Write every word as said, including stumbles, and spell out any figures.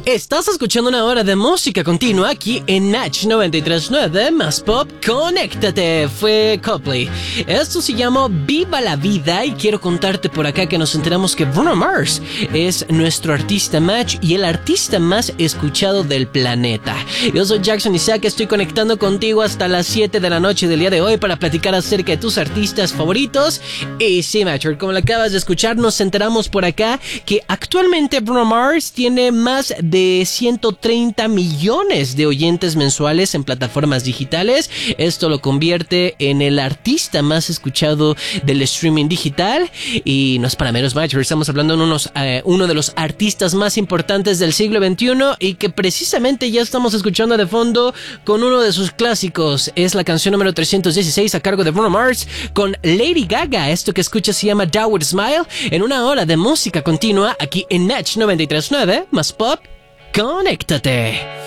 Estás escuchando una hora de música continua aquí en Match noventa y tres punto nueve más Pop. Conéctate, fue Coldplay. Esto se llama Viva la Vida y quiero contarte por acá que nos enteramos que Bruno Mars es nuestro artista Match y el artista más escuchado del planeta. Yo soy Jackson Isaac, estoy conectando contigo hasta las siete de la noche del día de hoy para platicar acerca de tus artistas favoritos. Y sí, Matcher, como lo acabas de escuchar, nos enteramos por acá que actualmente Bruno Mars tiene más de ciento treinta millones de oyentes mensuales en plataformas digitales. Esto lo convierte en el artista más escuchado del streaming digital. Y no es para menos, Matcher, estamos hablando de unos, uh, uno de los artistas más importantes del siglo veintiuno y que precisamente ya estamos escuchando de fondo con uno de sus clásicos. Es la canción número trescientos dieciséis a cargo de Bruno Mars con Lady Gaga. Esto que escuchas se llama Downward Smile en una hora de música continua aquí en Match noventa y tres punto nueve más Pop. Conéctate.